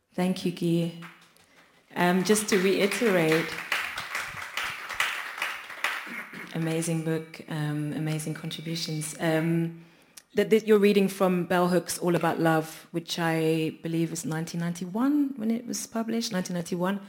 Thank you, Guy. Just to reiterate, amazing book, amazing contributions. That you're reading from Bell Hooks' All About Love, which I believe was 1991 when it was published, 1991.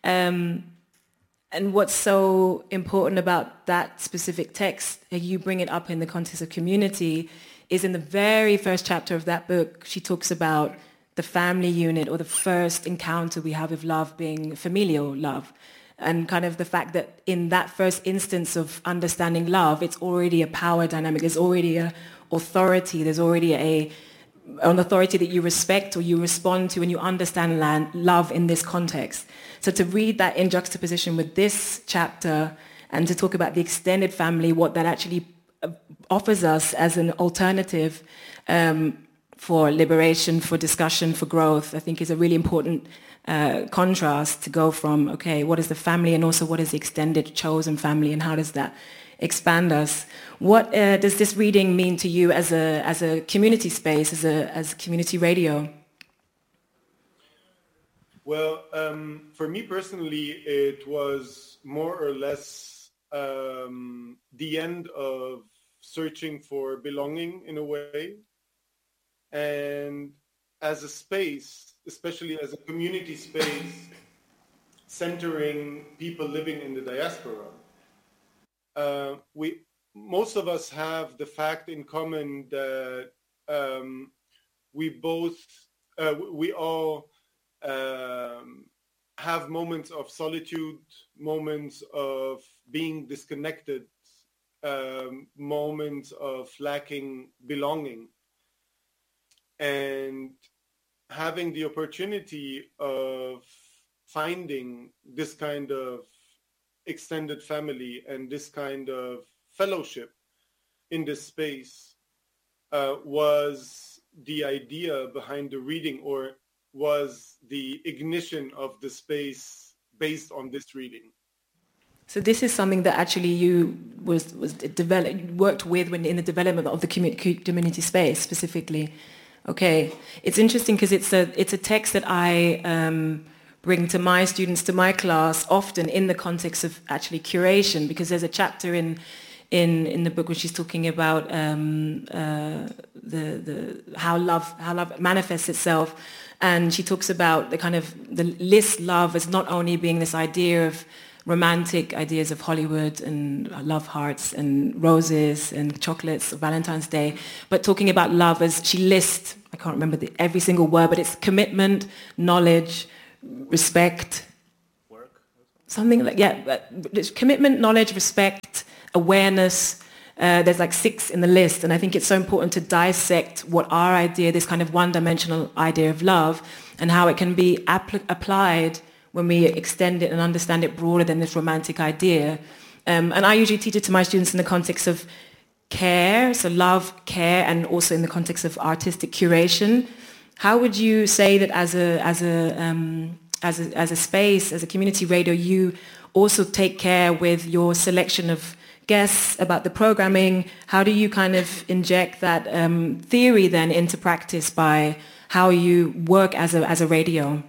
And what's so important about that specific text, you bring it up in the context of community, is in the very first chapter of that book, she talks about the family unit or the first encounter we have with love being familial love. And kind of the fact that in that first instance of understanding love, it's already a power dynamic, there's already a authority, there's already an authority that you respect or you respond to and you understand love in this context. So to read that in juxtaposition with this chapter and to talk about the extended family, what that actually offers us as an alternative for liberation, for discussion, for growth, I think is a really important contrast to go from, okay, what is the family and also what is the extended chosen family and how does that expand us? What does this reading mean to you as a community space, as community radio? Well, for me personally, it was more or less the end of searching for belonging in a way. And as a space, especially as a community space, centering people living in the diaspora, most of us have the fact in common that we all have moments of solitude, moments of being disconnected, moments of lacking belonging. And having the opportunity of finding this kind of extended family and this kind of fellowship in this space was the idea behind the reading, or was the ignition of the space based on this reading. So this is something that actually you worked with when in the development of the community space specifically. Okay, it's interesting because it's a text that I bring to my students, to my class, often in the context of actually curation, because there's a chapter in the book where she's talking about how love manifests itself, and she talks about the list love as not only being this idea of romantic ideas of Hollywood and love hearts and roses and chocolates, Valentine's Day, but talking about love as she lists, I can't remember every single word, but it's commitment, knowledge, respect, work, something like, commitment, knowledge, respect, awareness. There's like 6 in the list, and I think it's so important to dissect what our idea, this kind of one-dimensional idea of love, and how it can be applied when we extend it and understand it broader than this romantic idea. And I usually teach it to my students in the context of care, so love, care, and also in the context of artistic curation. How would you say that as a space, as a community radio, you also take care with your selection of guests, about the programming? How do you kind of inject that theory then into practice by how you work as a radio?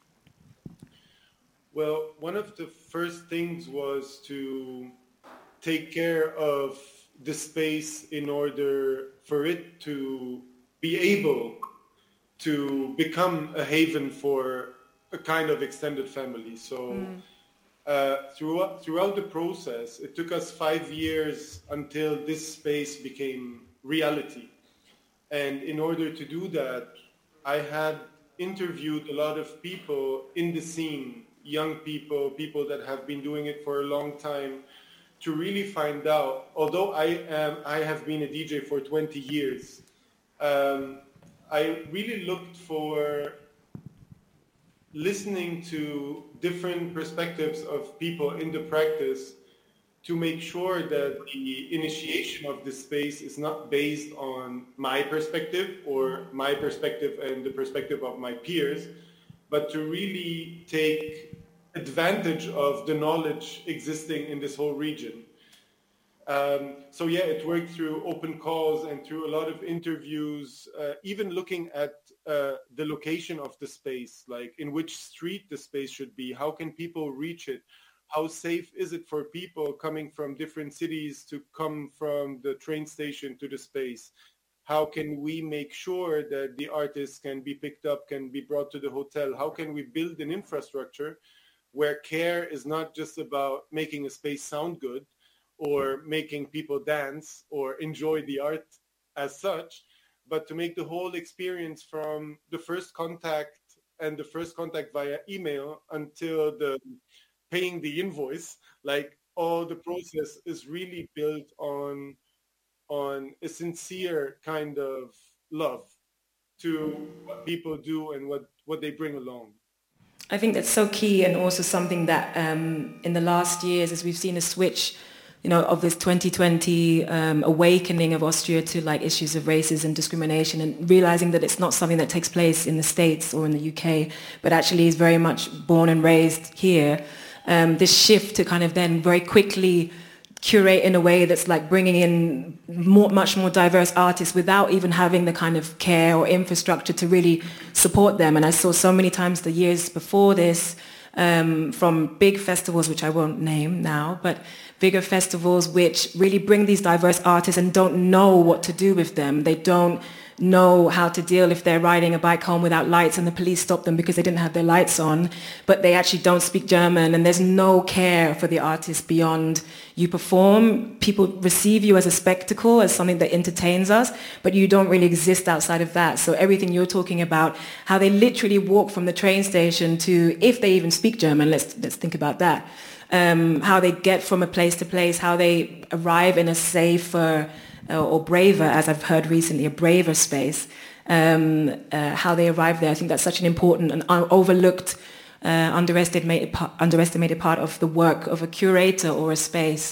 Well, one of the first things was to take care of the space in order for it to be able to become a haven for a kind of extended family. So throughout the process, it took us 5 years until this space became reality. And in order to do that, I had interviewed a lot of people in the scene, young people, people that have been doing it for a long time, to really find out, although I have been a DJ for 20 years, I really looked for listening to different perspectives of people in the practice to make sure that the initiation of this space is not based on my perspective or my perspective and the perspective of my peers, but to really take advantage of the knowledge existing in this whole region. It worked through open calls and through a lot of interviews, even looking at the location of the space, like in which street the space should be, how can people reach it, how safe is it for people coming from different cities to come from the train station to the space, how can we make sure that the artists can be picked up, can be brought to the hotel, how can we build an infrastructure where care is not just about making a space sound good or making people dance or enjoy the art as such, but to make the whole experience from the first contact and the first contact via email until the paying the invoice, like all the process is really built on a sincere kind of love to what people do and what they bring along. I think that's so key, and also something that in the last years, as we've seen a switch, of this 2020 awakening of Austria to like issues of racism, discrimination, and realizing that it's not something that takes place in the States or in the UK, but actually is very much born and raised here. This shift to kind of then very quickly curate in a way that's like bringing in much more diverse artists without even having the kind of care or infrastructure to really support them. And I saw so many times the years before this from big festivals, which I won't name now, but bigger festivals which really bring these diverse artists and don't know what to do with them. They don't know how to deal if they're riding a bike home without lights and the police stop them because they didn't have their lights on, but they actually don't speak German, and there's no care for the artist beyond you perform. People receive you as a spectacle, as something that entertains us, but you don't really exist outside of that. So everything you're talking about, how they literally walk from the train station to, if they even speak German, let's think about that, how they get from a place to place, how they arrive in a safer or braver, as I've heard recently, a braver space, how they arrive there. I think that's such an important and overlooked, underestimated part of the work of a curator or a space.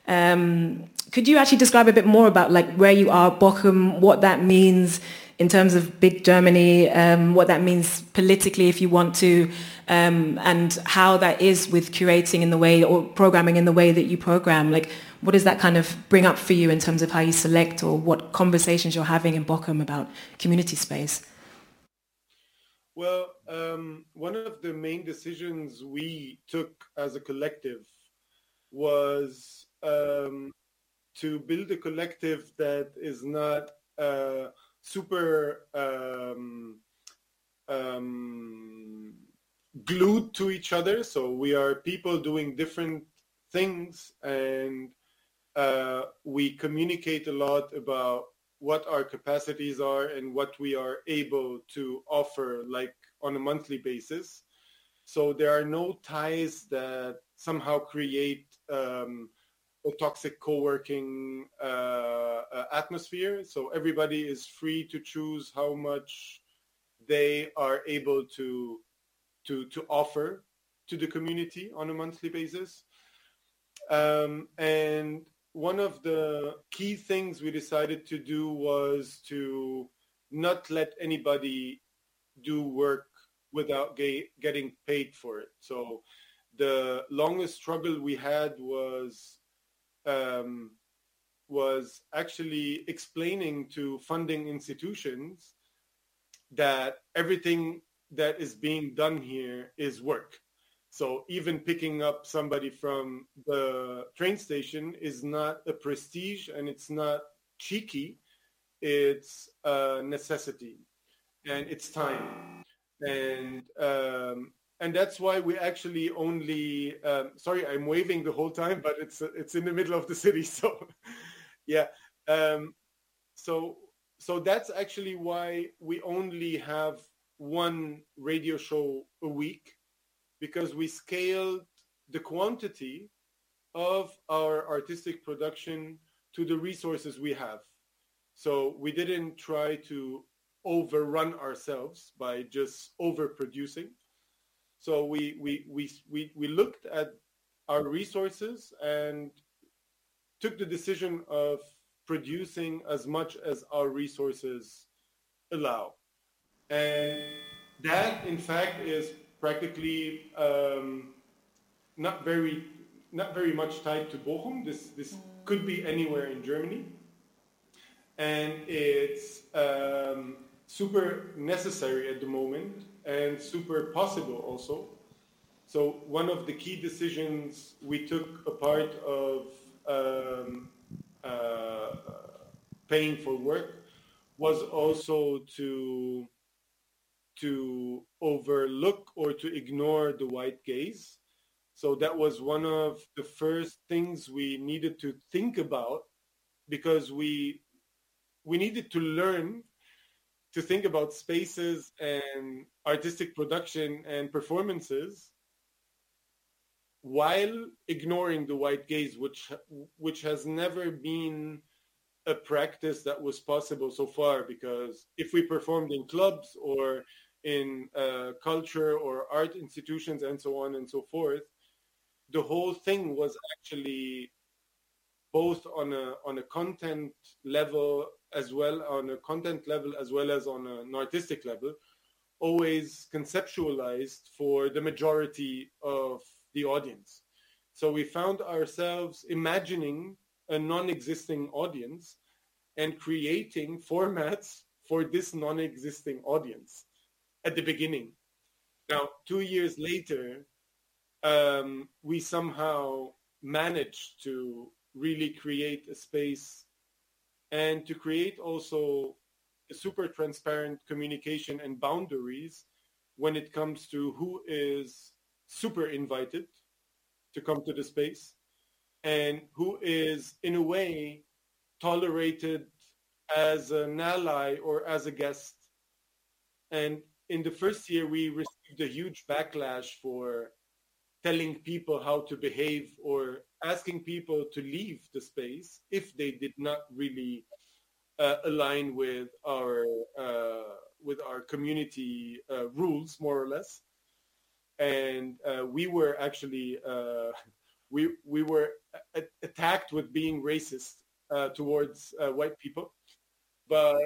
Could you actually describe a bit more about like where you are, Bochum, what that means in terms of big Germany, what that means politically if you want to, and how that is with curating in the way or programming in the way that you program? Like, what does that kind of bring up for you in terms of how you select or what conversations you're having in Bochum about community space? Well, one of the main decisions we took as a collective was to build a collective that is not super glued to each other. So we are people doing different things, and we communicate a lot about what our capacities are and what we are able to offer, like on a monthly basis. So there are no ties that somehow create a toxic co-working atmosphere. So everybody is free to choose how much they are able to offer to the community on a monthly basis. And one of the key things we decided to do was to not let anybody do work without getting paid for it. So the longest struggle we had was actually explaining to funding institutions that everything that is being done here is work. So even picking up somebody from the train station is not a prestige, and it's not cheeky. It's a necessity, and it's time. And that's why we actually only, sorry, I'm waving the whole time, but it's in the middle of the city. So yeah. So that's actually why we only have one radio show a week, because we scaled the quantity of our artistic production to the resources we have. So we didn't try to overrun ourselves by just overproducing. So we looked at our resources and took the decision of producing as much as our resources allow. And that, in fact, is practically not very much tied to Bochum. This could be anywhere in Germany, and it's super necessary at the moment and super possible also. So one of the key decisions we took a part of paying for work was also to overlook or to ignore the white gaze. So that was one of the first things we needed to think about, because we needed to learn to think about spaces and artistic production and performances while ignoring the white gaze, which has never been a practice that was possible so far. Because if we performed in clubs or in culture or art institutions and so on and so forth, the whole thing was actually both on a content level as well as on an artistic level, always conceptualized for the majority of the audience. So we found ourselves imagining a non-existing audience and creating formats for this non-existing audience at the beginning. Now, 2 years later, we somehow managed to really create a space and to create also a super transparent communication and boundaries when it comes to who is super invited to come to the space and who is in a way tolerated as an ally or as a guest. And in the first year, we received a huge backlash for telling people how to behave or asking people to leave the space if they did not really align with our community rules, more or less. And we were actually we were attacked with being racist towards white people. But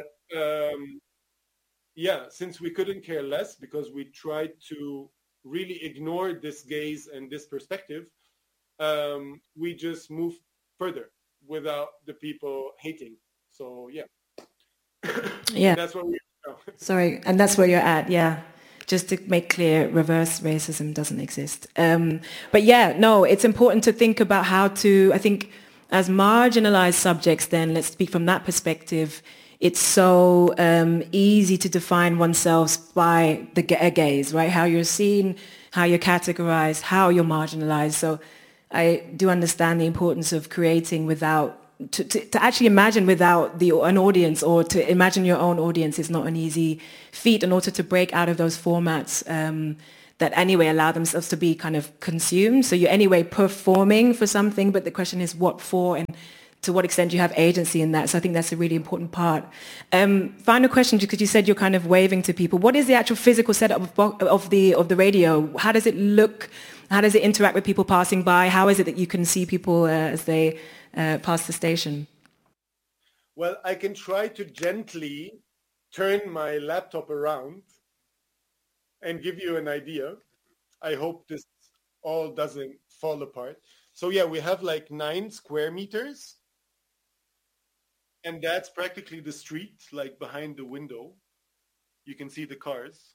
yeah, since we couldn't care less because we tried to really ignore this gaze and this perspective, we just moved further without the people hating. So yeah, Yeah. that's what we are now. Sorry, and that's where you're at, yeah. Just to make clear, reverse racism doesn't exist. But yeah, no, it's important to think about how to, I think, as marginalized subjects then, let's speak from that perspective, it's so easy to define oneself by a gaze, right? How you're seen, how you're categorized, how you're marginalized. So I do understand the importance of creating without, to actually imagine without an audience, or to imagine your own audience is not an easy feat, in order to break out of those formats that anyway allow themselves to be kind of consumed. So you're anyway performing for something, but the question is what for and to what extent you have agency in that. So I think that's a really important part. Final question, because you said you're kind of waving to people. What is the actual physical setup of the radio? How does it look? How does it interact with people passing by? How is it that you can see people as they pass the station? Well, I can try to gently turn my laptop around and give you an idea. I hope this all doesn't fall apart. So yeah, we have like 9 square meters. And that's practically the street, like behind the window. You can see the cars.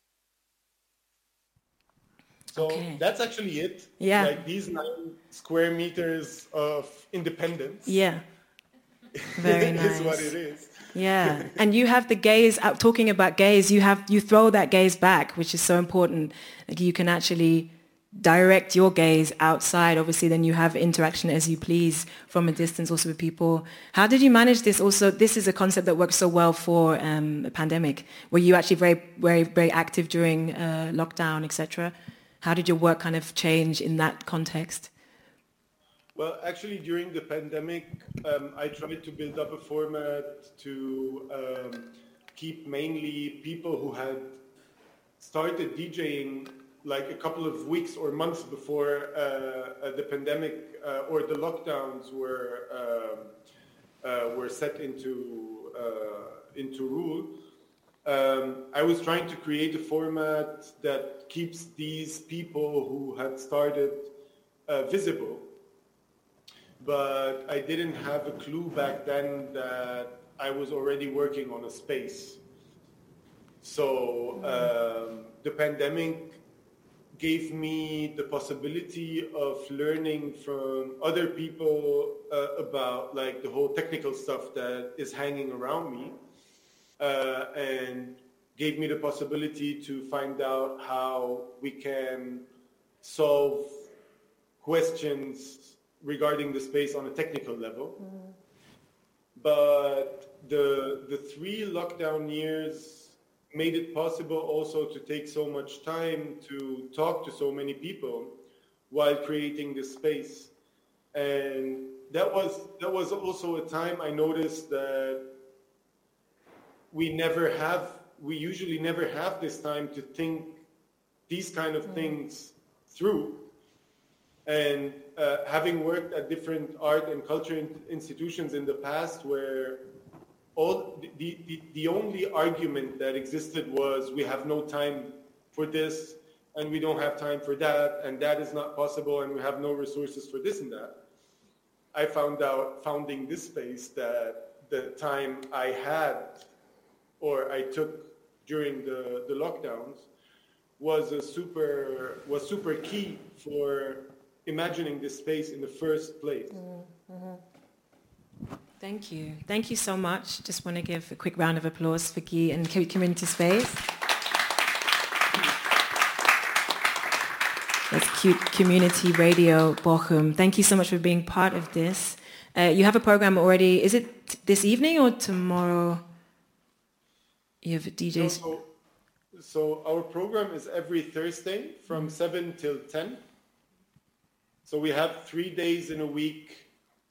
So Okay. that's actually it. Yeah. Like these 9 square meters of independence. Yeah. Very nice. Is what it is. Yeah. And you have the gaze, talking about gaze, you throw that gaze back, which is so important. Like you can actually direct your gaze outside. Obviously, then you have interaction as you please from a distance also with people. How did you manage this? Also, this is a concept that works so well for a pandemic. Were you actually very, very, very active during lockdown, etc.? How did your work kind of change in that context? Well, actually, during the pandemic, I tried to build up a format to keep mainly people who had started DJing like a couple of weeks or months before the pandemic or the lockdowns were set into rule. I was trying to create a format that keeps these people who had started visible, but I didn't have a clue back then that I was already working on a space. So the pandemic gave me the possibility of learning from other people about like the whole technical stuff that is hanging around me, and gave me the possibility to find out how we can solve questions regarding the space on a technical level. But the 3 lockdown years made it possible also to take so much time to talk to so many people while creating this space. And that was also a time I noticed that we usually never have this time to think these kind of things through. And having worked at different art and culture institutions in the past, where the only argument that existed was we have no time for this and we don't have time for that and that is not possible and we have no resources for this and that. I found out founding this space that the time I had or I took during the lockdowns was super key for imagining this space in the first place. Thank you. Thank you so much. Just want to give a quick round of applause for Guy and Community Space. That's Cute Community Radio Bochum. Thank you so much for being part of this. You have a program already. Is it this evening or tomorrow? You have DJs. So our program is every Thursday from 7 till 10. So we have 3 days in a week.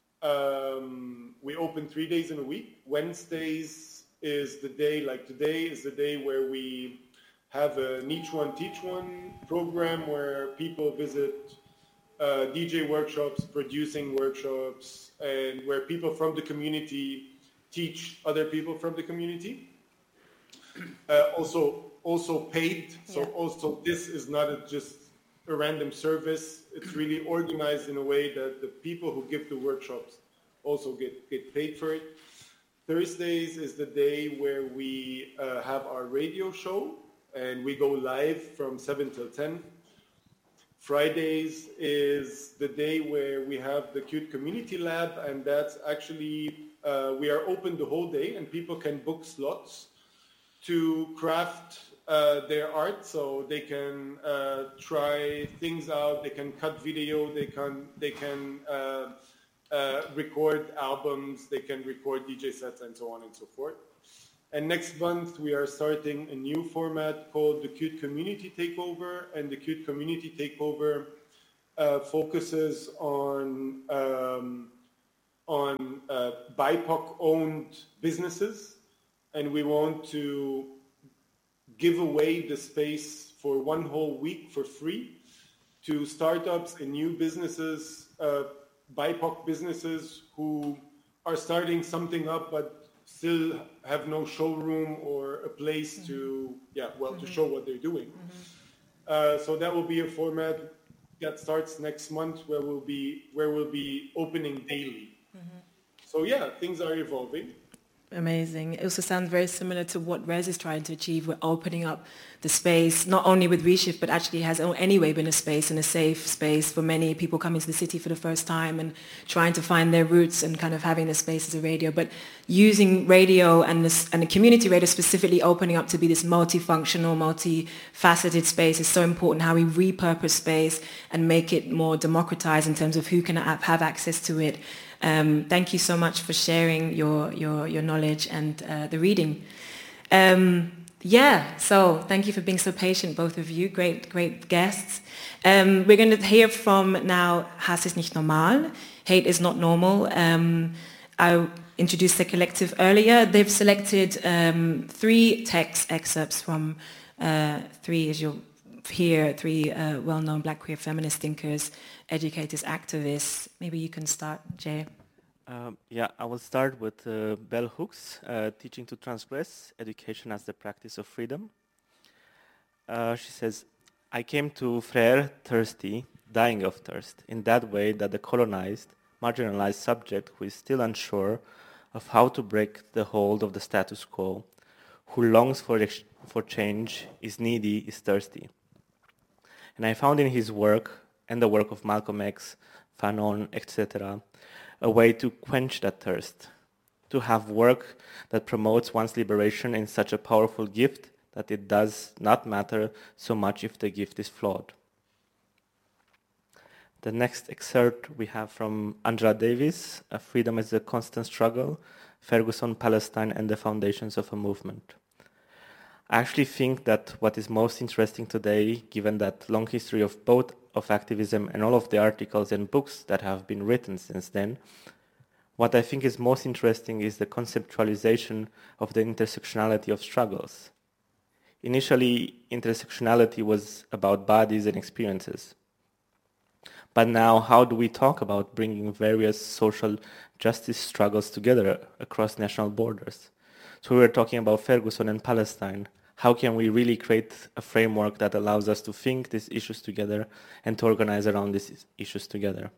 We open 3 days in a week. Wednesdays is the day, like today is the day where we have a Each One Teach One program where people visit DJ workshops, producing workshops, and where people from the community teach other people from the community. Also paid. So also this is not just a random service. It's really organized in a way that the people who give the workshops also get paid for it. Thursdays is the day where we have our radio show and we go live from 7 till 10. Fridays is the day where we have the Cute Community Lab, and that's actually, we are open the whole day and people can book slots to craft their art, so they can try things out, they can cut video, they can record albums, they can record DJ sets and so on and so forth. And next month we are starting a new format called the Cute Community Takeover, and the Cute Community Takeover focuses on BIPOC-owned businesses, and we want to give away the space for 1 whole week for free to startups and new businesses, BIPOC businesses who are starting something up but still have no showroom or a place to show what they're doing. So that will be a format that starts next month where we'll be opening daily. So yeah, things are evolving. Amazing. It also sounds very similar to what Rez is trying to achieve. We're opening up the space, not only with Reshift, but actually has anyway been a space and a safe space for many people coming to the city for the first time and trying to find their roots and kind of having the space as a radio. But using radio and the community radio specifically opening up to be this multifunctional, multifaceted space is so important, how we repurpose space and make it more democratized in terms of who can have access to it. Thank you so much for sharing your knowledge and the reading. So thank you for being so patient, both of you. Great guests. We're going to hear from now Hass ist nicht normal. Hate is not normal. I introduced the collective earlier. They've selected 3 text excerpts from 3, as you'll hear, 3 well-known Black queer feminist thinkers, educators, activists. Maybe you can start, Jay. I will start with Bell Hooks, Teaching to Transgress, Education as the Practice of Freedom. She says, I came to Frere thirsty, dying of thirst, in that way that the colonized, marginalized subject who is still unsure of how to break the hold of the status quo, who longs for for change, is needy, is thirsty. And I found in his work, and the work of Malcolm X, Fanon, etc., a way to quench that thirst, to have work that promotes one's liberation in such a powerful gift that it does not matter so much if the gift is flawed. The next excerpt we have from Angela Davis, Freedom is a Constant Struggle, Ferguson, Palestine, and the Foundations of a Movement. I actually think that what is most interesting today, given that long history of both of activism and all of the articles and books that have been written since then, what I think is most interesting is the conceptualization of the intersectionality of struggles. Initially, intersectionality was about bodies and experiences. But now, how do we talk about bringing various social justice struggles together across national borders? So we were talking about Ferguson and Palestine. How can we really create a framework that allows us to think these issues together and to organize around these issues together?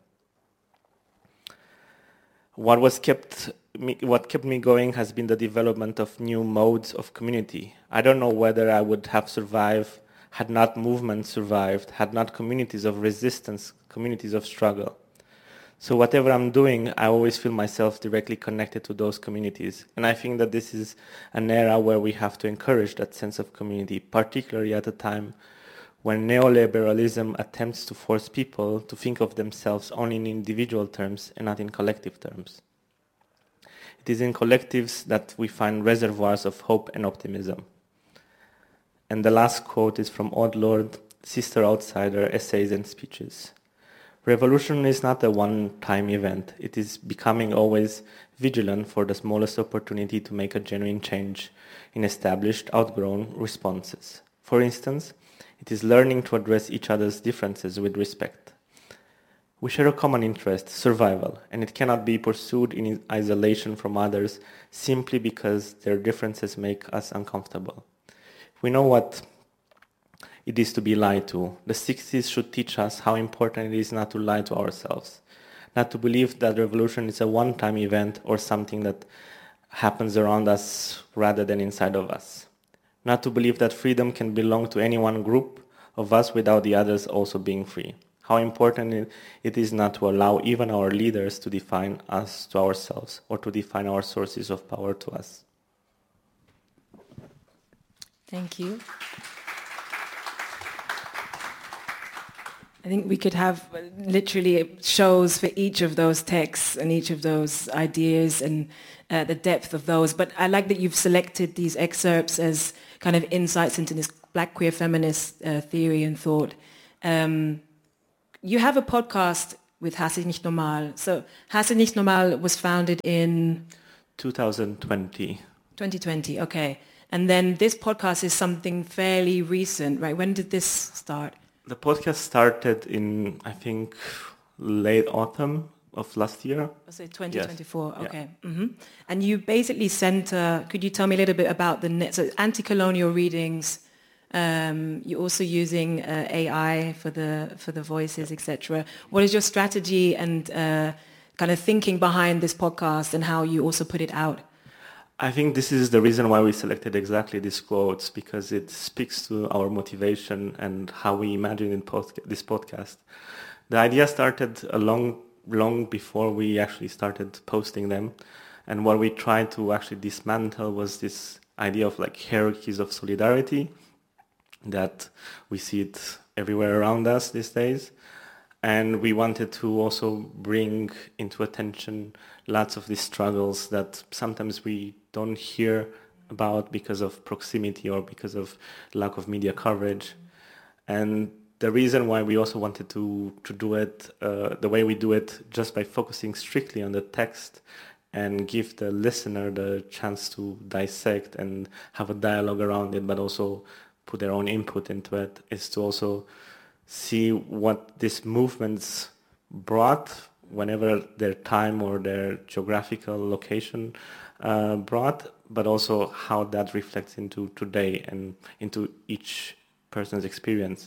What kept me going has been the development of new modes of community. I don't know whether I would have survived had not movements survived, had not communities of resistance, communities of struggle. So whatever I'm doing, I always feel myself directly connected to those communities. And I think that this is an era where we have to encourage that sense of community, particularly at a time when neoliberalism attempts to force people to think of themselves only in individual terms and not in collective terms. It is in collectives that we find reservoirs of hope and optimism. And the last quote is from Aude Lorde, Sister Outsider, Essays and Speeches. Revolution is not a one-time event. It is becoming always vigilant for the smallest opportunity to make a genuine change in established, outgrown responses. For instance, it is learning to address each other's differences with respect. We share a common interest, survival, and it cannot be pursued in isolation from others simply because their differences make us uncomfortable. We know what it is to be lied to. The 60s should teach us how important it is not to lie to ourselves, not to believe that revolution is a one-time event or something that happens around us rather than inside of us, not to believe that freedom can belong to any one group of us without the others also being free. How important it is not to allow even our leaders to define us to ourselves or to define our sources of power to us. Thank you. I think we could have literally shows for each of those texts and each of those ideas and the depth of those. But I like that you've selected these excerpts as kind of insights into this Black queer feminist theory and thought. You have a podcast with Hasse nicht normal. So Hasse nicht normal was founded in 2020. 2020, okay. And then this podcast is something fairly recent, right? When did this start? The podcast started in, I think, late autumn of last year. I say 2024, yes. okay. Yeah. Mm-hmm. And you basically center, could you tell me a little bit about so anti-colonial readings, you're also using AI for the voices, etc. What is your strategy and kind of thinking behind this podcast and how you also put it out? I think this is the reason why we selected exactly these quotes, because it speaks to our motivation and how we imagine this podcast. The idea started long before we actually started posting them. And what we tried to actually dismantle was this idea of like hierarchies of solidarity, that we see it everywhere around us these days. And we wanted to also bring into attention lots of these struggles that sometimes we don't hear about because of proximity or because of lack of media coverage. And the reason why we also wanted to do it the way we do it, just by focusing strictly on the text and give the listener the chance to dissect and have a dialogue around it, but also put their own input into it, is to also see what these movements brought whenever their time or their geographical location brought, but also how that reflects into today and into each person's experience.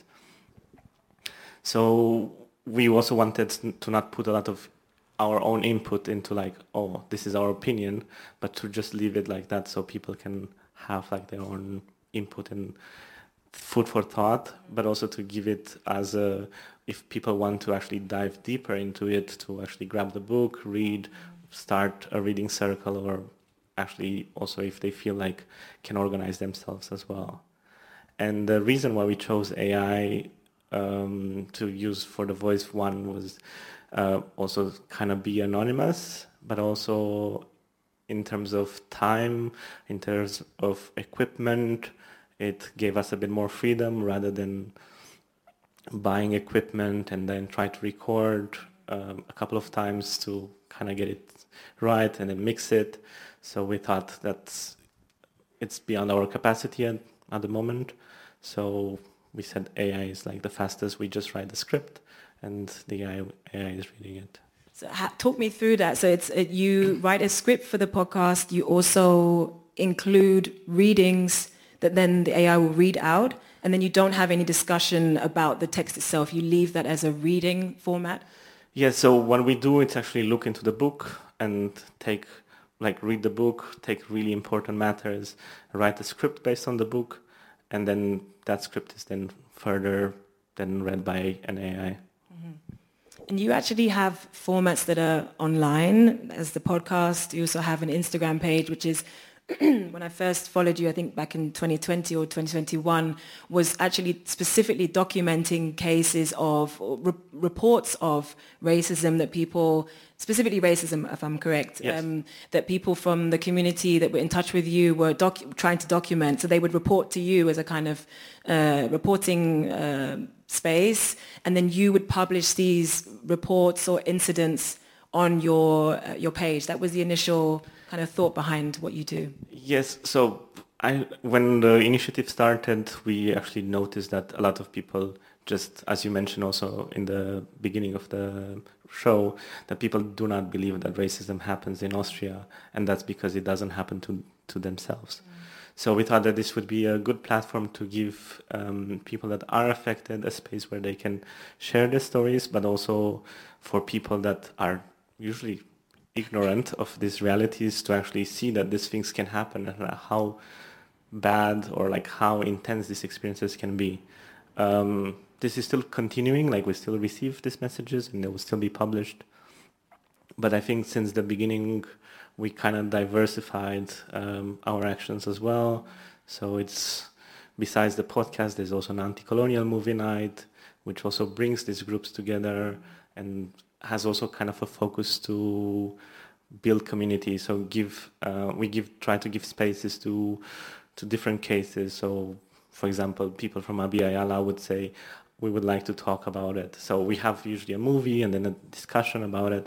So we also wanted to not put a lot of our own input into like, oh, this is our opinion, but to just leave it like that so people can have like their own input and food for thought, but also to give it as a, if people want to actually dive deeper into it, to actually grab the book, read, start a reading circle, or actually also if they feel like can organize themselves as well. And the reason why we chose AI to use for the voice one was also kind of be anonymous, but also in terms of time, in terms of equipment, it gave us a bit more freedom rather than buying equipment and then try to record a couple of times to kind of get it right and then mix it. So we thought that it's beyond our capacity at the moment. So we said AI is like the fastest. We just write the script and the AI is reading it. So talk me through that. So you write a script for the podcast. You also include readings that then the AI will read out, and then you don't have any discussion about the text itself. You leave that as a reading format? Yeah, so what we do is actually look into the book and read the book, take really important matters, write a script based on the book, and then that script is then further then read by an AI. And you actually have formats that are online as the podcast. You also have an Instagram page, which is, when I first followed you, I think back in 2020 or 2021, was actually specifically documenting cases of, reports of racism that people, specifically racism, if I'm correct, yes. That people from the community that were in touch with you were trying to document. So they would report to you as a kind of reporting space, and then you would publish these reports or incidents on your page. That was the initial kind of thought behind what you do. Yes, so when the initiative started, we actually noticed that a lot of people, just as you mentioned also in the beginning of the show, that people do not believe that racism happens in Austria, and that's because it doesn't happen to themselves. So we thought that this would be a good platform to give people that are affected a space where they can share their stories, but also for people that are usually ignorant of these realities to actually see that these things can happen and how bad or like how intense these experiences can be. This is still continuing, like we still receive these messages and they will still be published. But I think since the beginning, we kind of diversified our actions as well. So it's, besides the podcast, there's also an anti-colonial movie night, which also brings these groups together and has also kind of a focus to build community. So try to give spaces to different cases. So for example, people from Abya Yala would say, we would like to talk about it. So we have usually a movie and then a discussion about it.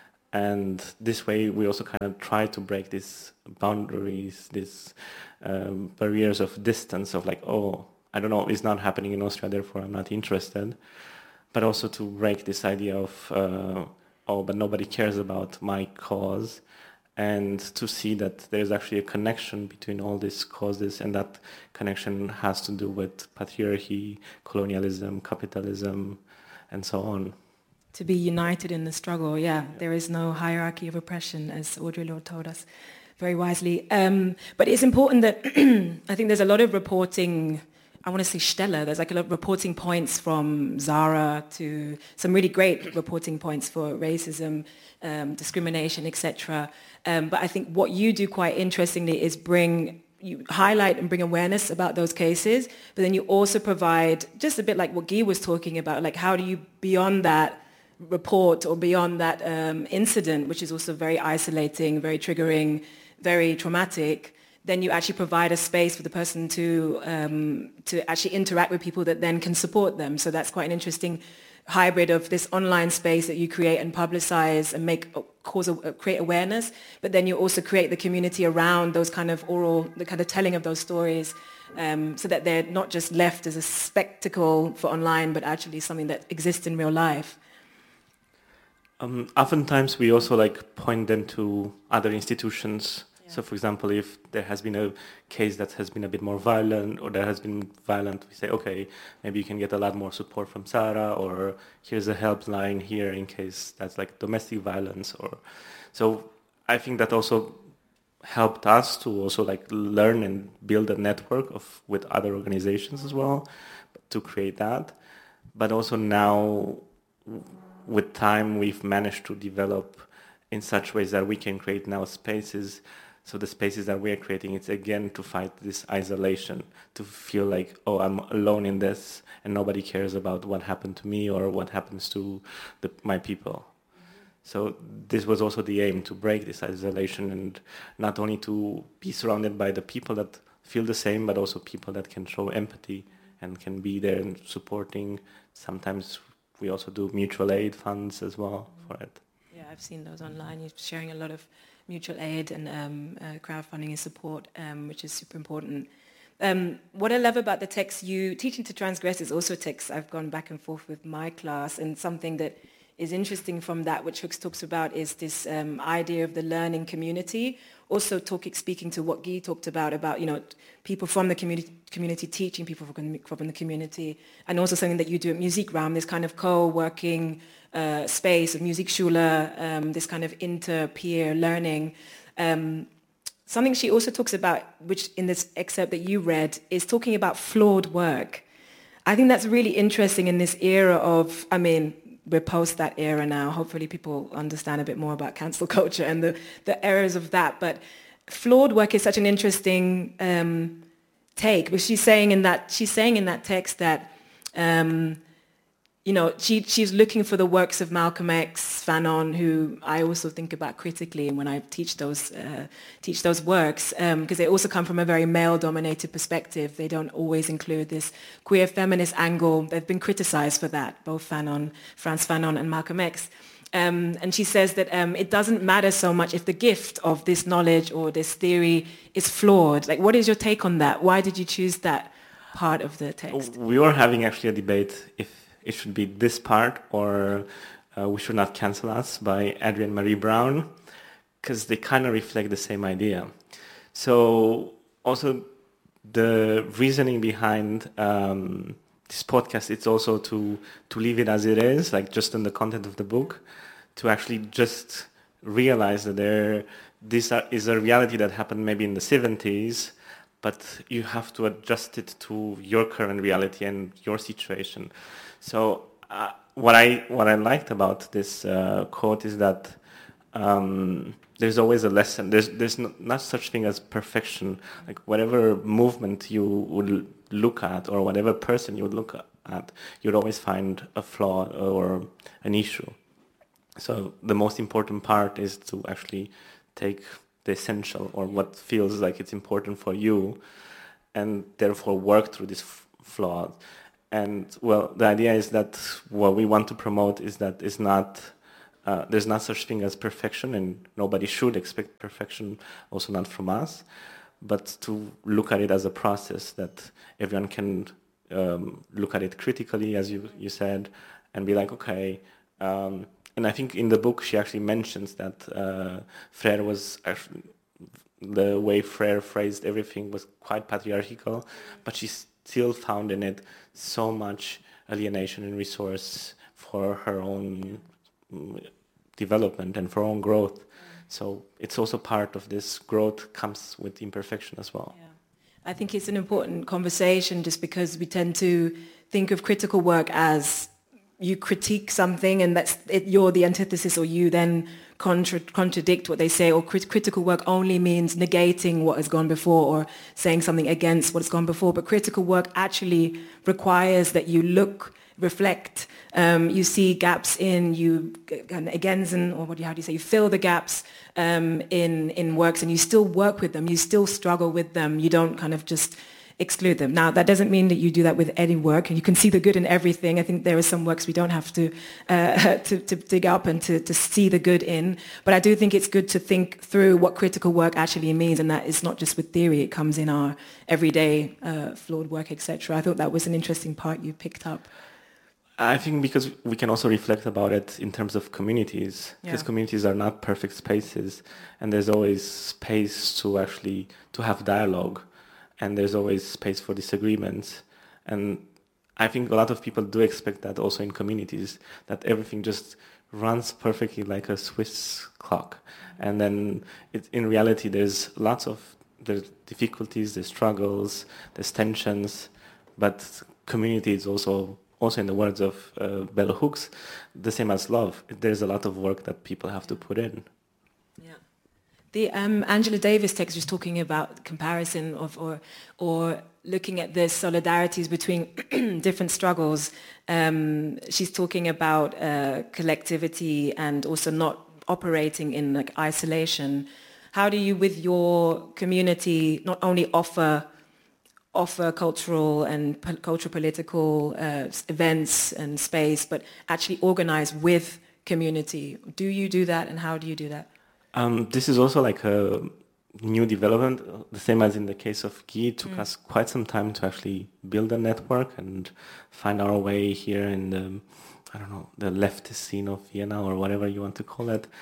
And this way we also kind of try to break these boundaries, these barriers of distance of like, oh, I don't know, it's not happening in Austria, therefore I'm not interested. But also to break this idea of, but nobody cares about my cause, and to see that there's actually a connection between all these causes, and that connection has to do with patriarchy, colonialism, capitalism, and so on. To be united in the struggle, yeah. There is no hierarchy of oppression, as Audre Lorde told us very wisely. But it's important that I think there's a lot of reporting, I want to say Stelle, there's like a lot of reporting points from Zara to some really great reporting points for racism, discrimination, etc. But I think what you do quite interestingly is you highlight and bring awareness about those cases, but then you also provide, just a bit like what Guy was talking about, like how do you, beyond that report or beyond that incident, which is also very isolating, very triggering, very traumatic, then you actually provide a space for the person to actually interact with people that then can support them. So that's quite an interesting hybrid of this online space that you create and publicize and create awareness, but then you also create the community around those kind of the kind of telling of those stories, so that they're not just left as a spectacle for online, but actually something that exists in real life. Oftentimes we also point them to other institutions. So, for example, if there has been a case that has been a bit more violent, or there has been violent, we say, okay, maybe you can get a lot more support from Sarah, or here's a helpline here in case that's like domestic violence. So I think that also helped us to also like learn and build a network of with other organizations as well to create that. But also now, with time, we've managed to develop in such ways that we can create now spaces. So the spaces that we are creating, it's again to fight this isolation, to feel like, oh, I'm alone in this and nobody cares about what happened to me or what happens to my people. So this was also the aim, to break this isolation and not only to be surrounded by the people that feel the same, but also people that can show empathy and can be there and supporting. Sometimes we also do mutual aid funds as well for it. Yeah, I've seen those online. You're sharing a lot of mutual aid and crowdfunding and support, which is super important. What I love about the text, Teaching to Transgress is also a text I've gone back and forth with my class, and something that is interesting from that, which Hooks talks about, is this idea of the learning community. Also speaking to what Guy talked about, people from the community teaching people from the community, and also something that you do at Musikram, this kind of co-working space of Musikschule, this kind of inter-peer learning. Something she also talks about, which in this excerpt that you read, is talking about flawed work. I think that's really interesting in this era of, we're post that era now. Hopefully people understand a bit more about cancel culture and the errors of that. But flawed work is such an interesting take. But she's saying in that text that she's looking for the works of Malcolm X, Fanon, who I also think about critically when I teach those works, because they also come from a very male-dominated perspective. They don't always include this queer feminist angle. They've been criticized for that, both Frantz Fanon and Malcolm X. And she says that it doesn't matter so much if the gift of this knowledge or this theory is flawed. Like, what is your take on that? Why did you choose that part of the text? We were having actually a debate if it should be this part or We Should Not Cancel Us by Adrienne Marie Brown, because they kind of reflect the same idea. So also the reasoning behind this podcast, it's also to leave it as it is, like just in the content of the book, to actually just realize that this is a reality that happened maybe in the 70s, but you have to adjust it to your current reality and your situation. So what I liked about this quote is that there's always a lesson. There's not such thing as perfection. Like whatever movement you would look at or whatever person you would look at, you'd always find a flaw or an issue. So the most important part is to actually take the essential or what feels like it's important for you and therefore work through this flaw. And well, the idea is that what we want to promote is that there's not such thing as perfection, and nobody should expect perfection, also not from us, but to look at it as a process that everyone can look at it critically, as you said, and be like, okay. And I think in the book she actually mentions that Freire was actually, the way Freire phrased everything was quite patriarchal, but she still found in it so much alienation and resource for her own development and for her own growth. So it's also part of this growth comes with imperfection as well. Yeah. I think it's an important conversation just because we tend to think of critical work as you critique something and that's it, you're the antithesis, or you then contradict what they say, or critical work only means negating what has gone before or saying something against what's gone before. But critical work actually requires that you look, reflect, you see gaps in, you ergänzen, or how do you say, you fill the gaps in works, and you still work with them, you still struggle with them, you don't kind of just exclude them. Now, that doesn't mean that you do that with any work, and you can see the good in everything. I think there are some works we don't have to dig up and to see the good in, but I do think it's good to think through what critical work actually means, and that is not just with theory, it comes in our everyday flawed work, etc. I thought that was an interesting part you picked up. I think because we can also reflect about it in terms of communities, because communities are not perfect spaces, and there's always space to have dialogue, and there's always space for disagreements. And I think a lot of people do expect that also in communities, that everything just runs perfectly like a Swiss clock. And then in reality, there's difficulties, there's struggles, there's tensions, but community is also in the words of Bell Hooks, the same as love. There's a lot of work that people have to put in. Yeah. The Angela Davis text was talking about comparison of or looking at the solidarities between different struggles. She's talking about collectivity and also not operating in like isolation. How do you, with your community, not only offer cultural and cultural political events and space, but actually organize with community? Do you do that, and how do you do that? This is also like a new development, the same as in the case of Guy. It took us quite some time to actually build a network and find our way here in the leftist scene of Vienna, or whatever you want to call it.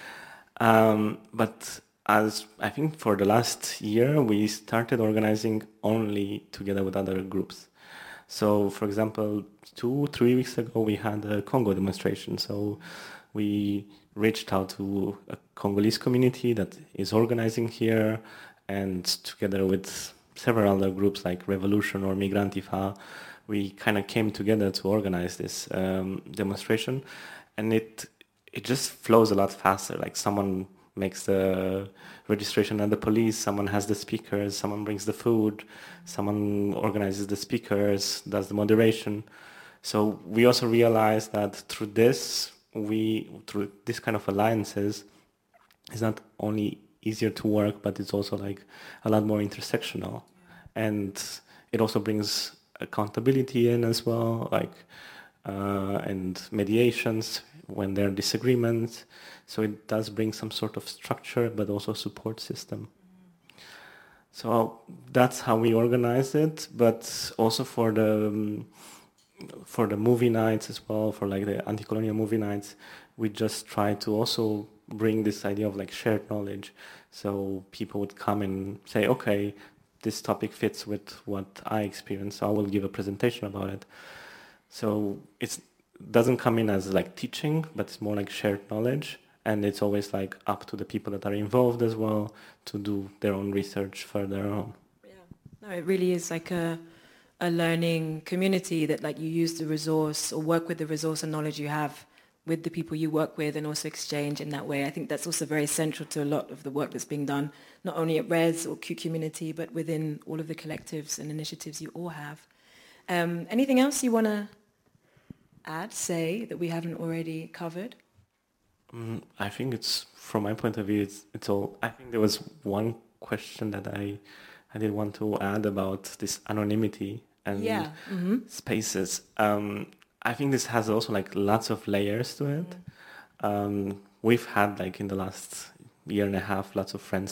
But as I think for the last year, we started organizing only together with other groups. So, for example, 2-3 weeks ago, we had a Congo demonstration. So we reached out to a Congolese community that is organizing here, and together with several other groups like Revolution or Migrantifa, we kind of came together to organize this demonstration. And it just flows a lot faster. Like someone makes the registration at the police, someone has the speakers, someone brings the food, someone organizes the speakers, does the moderation. So we also realized that through this kind of alliances, it's not only easier to work, but it's also like a lot more intersectional. And it also brings accountability in as well, like and mediations when there are disagreements. So it does bring some sort of structure, but also support system. So that's how we organize it, but also for the movie nights as well, for like the anti-colonial movie nights, we just try to also bring this idea of like shared knowledge. So people would come and say, okay, this topic fits with what I experienced, so I will give a presentation about it. So it doesn't come in as like teaching, but it's more like shared knowledge. And it's always like up to the people that are involved as well to do their own research further on. Yeah, no, it really is like a learning community that like you use the resource or work with the resource and knowledge you have with the people you work with, and also exchange in that way. I think that's also very central to a lot of the work that's being done, not only at RES or Q Community, but within all of the collectives and initiatives you all have. Anything else you want to say that we haven't already covered? I think it's, from my point of view, it's all. I think there was one question that I did want to add about this anonymity and spaces. I think this has also like lots of layers to it. We've had like in the last year and a half lots of friends